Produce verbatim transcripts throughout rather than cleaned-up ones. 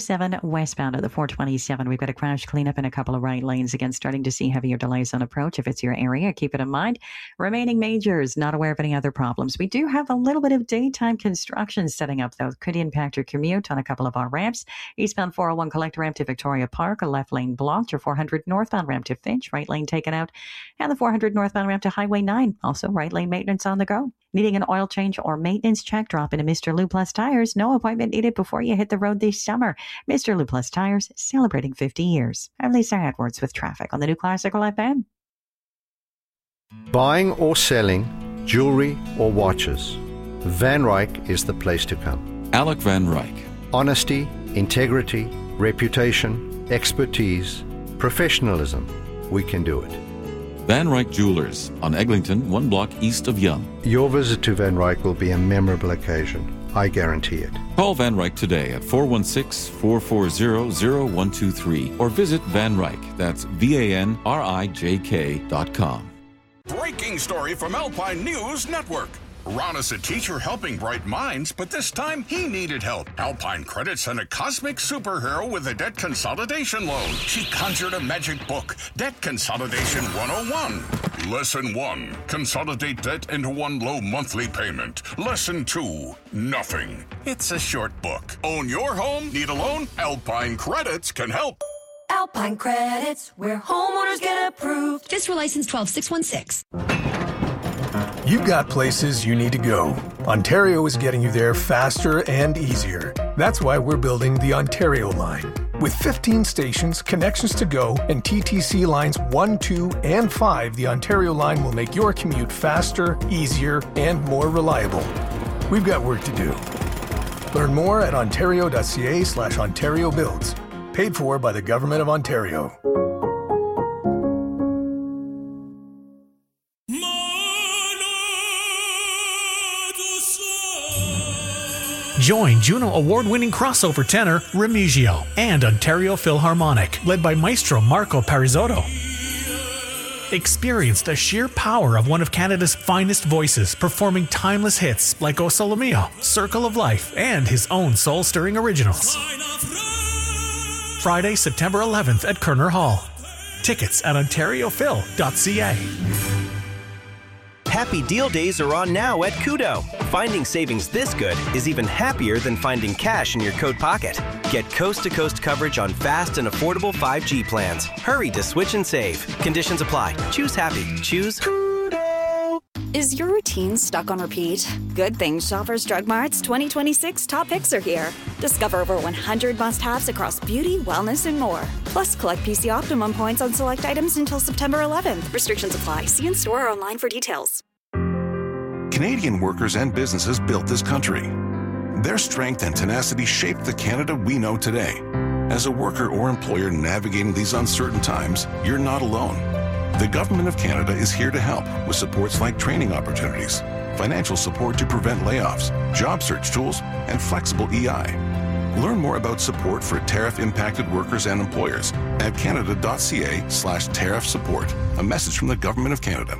twenty-seven westbound at the four twenty-seven. We've got a crash cleanup in a couple of right lanes. Again, starting to see heavier delays on approach. If it's your area, keep it in mind. Remaining majors, not aware of any other problems. We do have a little bit of daytime construction setting up, though. Could impact your commute on a couple of our ramps. Eastbound four oh one collector ramp to Victoria Park, a left lane blocked. Your four hundred northbound ramp to Finch, right lane taken out. And the four hundred northbound ramp to Highway nine, also right lane maintenance on the go. Needing an oil change or maintenance check, drop into Mister Lou Plus Tires. No appointment needed before you hit the road this summer. Mister Lou Plus Tires, celebrating fifty years. I'm Lisa Edwards with traffic on the New Classical F M. Buying or selling jewelry or watches, Van Ryck is the place to come. Alec Van Ryck. Honesty, integrity, reputation, expertise, professionalism. We can do it. Van Ryck Jewelers on Eglinton, one block east of Yonge. Your visit to Van Ryck will be a memorable occasion. I guarantee it. Call Van Ryck today at four one six, four four zero, zero one two three or visit Van Ryck. That's V A N R I J K dot com. Breaking story from Alpine News Network. Ron is a teacher helping bright minds, but this time he needed help. Alpine Credit sent a cosmic superhero with a debt consolidation loan. She conjured a magic book, Debt Consolidation one oh one. Lesson one, consolidate debt into one low monthly payment. Lesson two, nothing. It's a short book. Own your home? Need a loan? Alpine Credits can help. Alpine Credits, where homeowners get approved. Just for license twelve six one six. You've got places you need to go. Ontario is getting you there faster and easier. That's why we're building the Ontario line. With fifteen stations, connections to go, and T T C lines one, two, and five, the Ontario line will make your commute faster, easier, and more reliable. We've got work to do. Learn more at ontario.ca slash Ontario Builds. Paid for by the Government of Ontario. Join Juno Award-winning crossover tenor Remigio and Ontario Philharmonic, led by maestro Marco Parisotto. Experience the sheer power of one of Canada's finest voices, performing timeless hits like O Sole Mio, Circle of Life, and his own soul-stirring originals. Friday, September eleventh at Kerner Hall. Tickets at ontario phil dot c a. Happy Deal Days are on now at Koodo. Finding savings this good is even happier than finding cash in your coat pocket. Get coast-to-coast coverage on fast and affordable five G plans. Hurry to switch and save. Conditions apply. Choose happy. Choose Koodo. Is your routine stuck on repeat? Good thing Shoppers Drug Mart's twenty twenty-six top picks are here. Discover over one hundred must-haves across beauty, wellness, and more. Plus, collect P C Optimum points on select items until September eleventh. Restrictions apply. See in store or online for details. Canadian workers and businesses built this country. Their strength and tenacity shaped the Canada we know today. As a worker or employer navigating these uncertain times, you're not alone. The Government of Canada is here to help with supports like training opportunities, financial support to prevent layoffs, job search tools, and flexible E I. Learn more about support for tariff-impacted workers and employers at canada.ca slash tariff support. A message from the Government of Canada.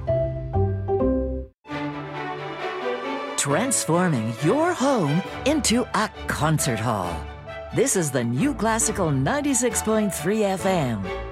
Transforming your home into a concert hall. This is the New Classical ninety-six point three F M.